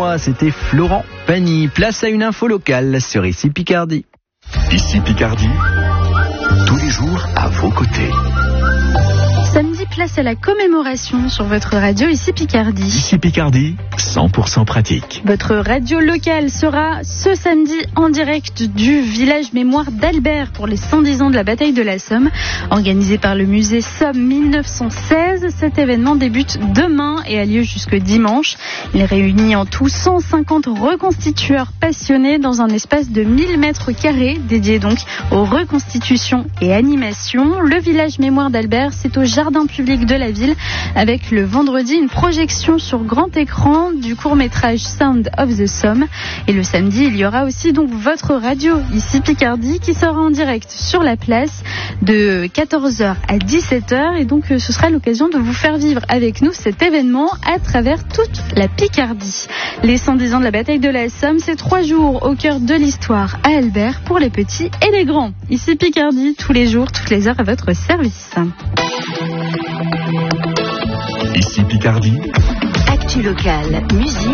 moi, c'était Florent Pagny. Place à une info locale sur Ici Picardie. Ici Picardie, tous les jours à vos côtés. Samedi, place à la commémoration sur votre radio Ici Picardie. Ici Picardie, 100% pratique. Votre radio locale sera ce samedi en direct du village mémoire d'Albert pour les 110 ans de la bataille de la Somme, organisé par le musée Somme 1916. Cet événement débute demain et a lieu jusque dimanche. Il réunit en tout 150 reconstitueurs passionnés dans un espace de 1000 mètres carrés dédié donc aux reconstitutions et animations. Le village mémoire d'Albert, c'est au jardin public de la ville avec le vendredi une projection sur grand écran du court-métrage Sound of the Somme. Et le samedi, il y aura aussi donc votre radio Ici Picardie qui sera en direct sur la place de 14h à 17h. Et donc ce sera l'occasion de vous faire vivre avec nous cet événement à travers toute la Picardie. Les 110 ans de la bataille de la Somme, c'est 3 jours au cœur de l'histoire à Albert pour les petits et les grands. Ici Picardie, tous les jours, toutes les heures à votre service. Ici Picardie. Actu locale, musique.